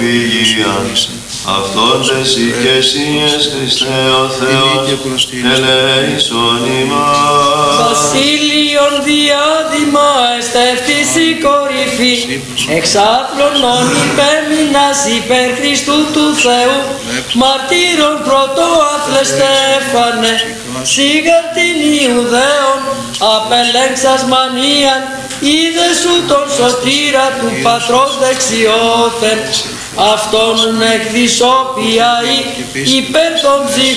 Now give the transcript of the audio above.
προφηγία. Αυτόν εσύ και εσύ Χριστέ ο Θεός, ελέησον ημάς. Βασίλειον διάδημα εστεύτης η κορυφή, εξάπλωνον υπέμεινας υπέρ Χριστού του Θεού, μαρτύρων πρωτοάθλε Στέφανε, σίγαρ την Ιουδαίων, απελέξας μανίαν, είδε σου τον σωτήρα του πατρός δεξιόθεν, αυτόν εκδισόπια υπέρ των ψυχών